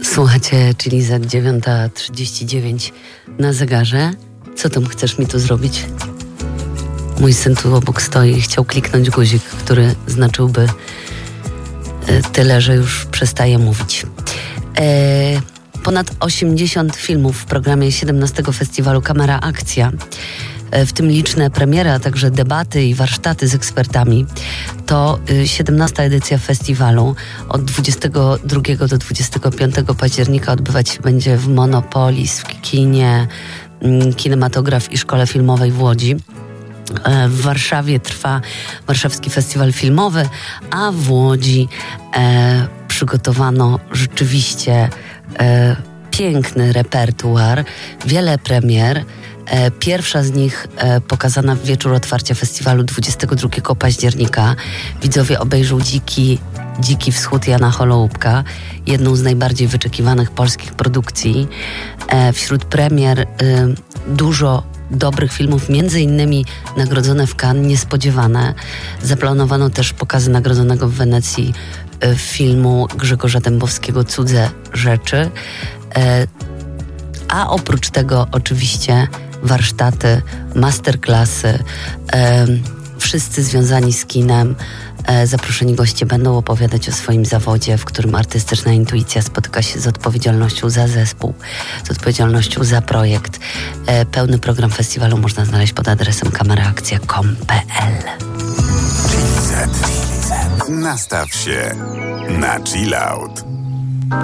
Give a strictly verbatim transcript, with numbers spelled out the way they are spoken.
Słuchacie, czyli za dziewiąta trzydzieści dziewięć na zegarze. Co tam chcesz mi tu zrobić? Mój syn tu obok stoi i chciał kliknąć guzik, który znaczyłby tyle, że już przestaje mówić. E, ponad osiemdziesiąt filmów w programie siedemnastego Festiwalu Kamera Akcja, w tym liczne premiery, a także debaty i warsztaty z ekspertami. To siedemnasta edycja festiwalu. Od dwudziestego drugiego do dwudziestego piątego października odbywać się będzie w Monopolis, w kinie Kinematograf i Szkole Filmowej w Łodzi. W Warszawie trwa Warszawski Festiwal Filmowy, a w Łodzi e, przygotowano rzeczywiście e, piękny repertuar, wiele premier. E, pierwsza z nich e, pokazana w wieczór otwarcia festiwalu dwudziestego drugiego października. Widzowie obejrzą Dziki, Dziki Wschód Jana Holoubka, jedną z najbardziej wyczekiwanych polskich produkcji. E, wśród premier e, dużo dobrych filmów, między innymi nagrodzone w Cannes, niespodziewane. Zaplanowano też pokazy nagrodzonego w Wenecji e, filmu Grzegorza Dębowskiego Cudze Rzeczy. E, a oprócz tego oczywiście warsztaty, masterclassy, e, wszyscy związani z kinem. E, zaproszeni goście będą opowiadać o swoim zawodzie, w którym artystyczna intuicja spotyka się z odpowiedzialnością za zespół, z odpowiedzialnością za projekt. E, pełny program festiwalu można znaleźć pod adresem kameraakcja kropka com kropka p l. Nastaw się na chill out.